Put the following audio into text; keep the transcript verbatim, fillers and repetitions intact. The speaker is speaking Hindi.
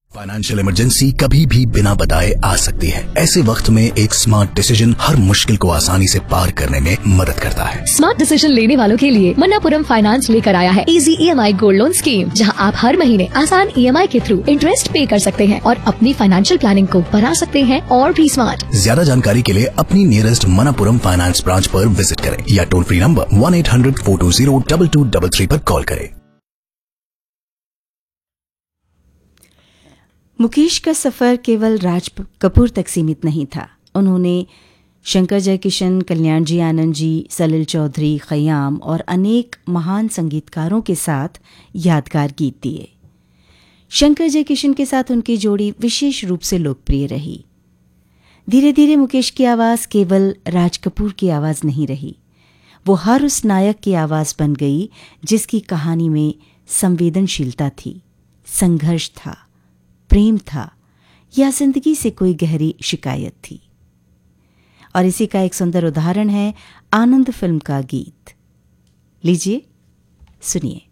फाइनेंशियल इमरजेंसी कभी भी बिना बताए आ सकती है। ऐसे वक्त में एक स्मार्ट डिसीजन हर मुश्किल को आसानी से पार करने में मदद करता है। स्मार्ट डिसीजन लेने वालों के लिए मन्नापुरम फाइनेंस लेकर आया है इजी ई एम आई गोल्ड लोन स्कीम, जहां आप हर महीने आसान ई एम आई के थ्रू इंटरेस्ट पे कर सकते हैं और अपनी फाइनेंशियल प्लानिंग को बना सकते हैं और भी स्मार्ट। ज्यादा जानकारी के लिए अपनी नियरेस्ट मन्नापुरम फाइनेंस ब्रांच पर विजिट करें या toll free number one eight hundred four to zero double two double three पर कॉल करें। मुकेश का सफर केवल राज कपूर तक सीमित नहीं था। उन्होंने शंकर जयकिशन, कल्याण जी आनंद जी, सलिल चौधरी, खयाम और अनेक महान संगीतकारों के साथ यादगार गीत दिए। शंकर जयकिशन के साथ उनकी जोड़ी विशेष रूप से लोकप्रिय रही। धीरे धीरे मुकेश की आवाज़ केवल राज कपूर की आवाज़ नहीं रही, वो हर उस नायक की आवाज़ बन गई जिसकी कहानी में संवेदनशीलता थी, संघर्ष था, प्रेम था या जिंदगी से कोई गहरी शिकायत थी। और इसी का एक सुंदर उदाहरण है आनंद फिल्म का गीत। लीजिए सुनिए।